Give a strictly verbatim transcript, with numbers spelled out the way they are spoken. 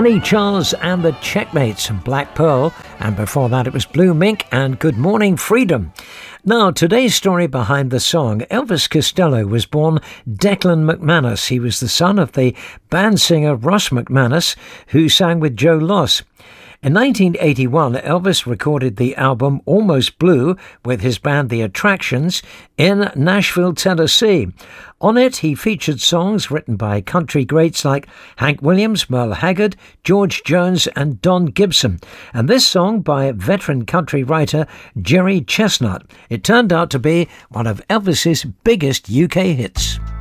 Ray Charles and the Checkmates and Black Pearl, and before that it was Blue Mink and Good Morning Freedom. Now, today's story behind the song. Elvis Costello was born Declan McManus. He was the son of the band singer Ross McManus, who sang with Joe Loss. In nineteen eighty-one, Elvis recorded the album Almost Blue with his band The Attractions in Nashville, Tennessee. On it, he featured songs written by country greats like Hank Williams, Merle Haggard, George Jones and Don Gibson. And this song by veteran country writer Jerry Chestnut. It turned out to be one of Elvis's biggest U K hits.